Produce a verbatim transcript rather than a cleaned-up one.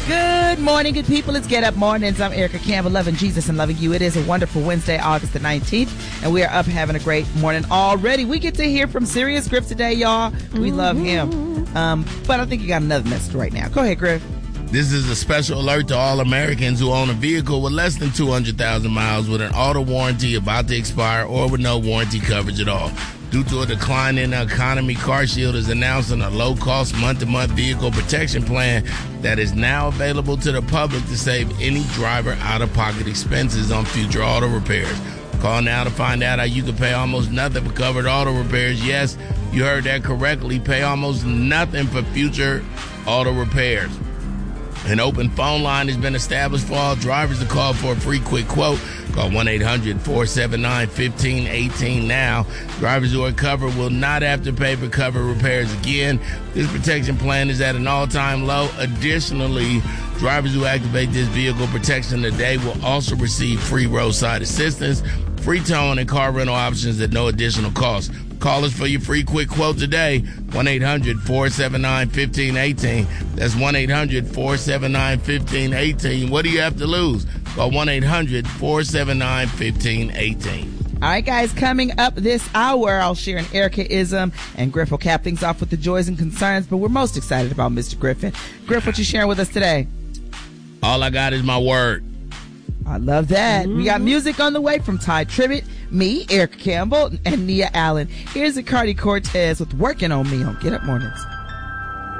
Good morning, good people. It's Get Up Mornings. I'm Erica Campbell, loving Jesus and loving you. It is a wonderful Wednesday, August the nineteenth, and we are up having a great morning already. We get to hear from Serious Griff today, y'all. We love him. Um, but I think you got another message right now. Go ahead, Griff. This is a special alert to all Americans who own a vehicle with less than two hundred thousand miles with an auto warranty about to expire or with no warranty coverage at all. Due to a decline in the economy, CarShield is announcing a low-cost month-to-month vehicle protection plan that is now available to the public to save any driver out-of-pocket expenses on future auto repairs. Call now to find out how you can pay almost nothing for covered auto repairs. Yes, you heard that correctly. Pay almost nothing for future auto repairs. An open phone line has been established for all drivers to call for a free quick quote. Call one eight hundred four seven nine one five one eight now. Drivers who are covered will not have to pay for covered repairs again. This protection plan is at an all-time low. Additionally, drivers who activate this vehicle protection today will also receive free roadside assistance, free towing, and car rental options at no additional cost. Call us for your free quick quote today, one eight hundred four seven nine one five one eight. That's one eight hundred four seven nine one five one eight. What do you have to lose? Call one eight hundred four seven nine one five one eight. All right, guys, coming up this hour, I'll share an Erica-ism, and Griff will cap things off with the joys and concerns, but we're most excited about Mister Griffin. Griff, what you sharing with us today? All I got is my word. I love that. Mm-hmm. We got music on the way from Ty Tribbett, me, Erica Campbell, and Nia Allen. Here's Cardi Cortez with Working on Me on Get Up Mornings.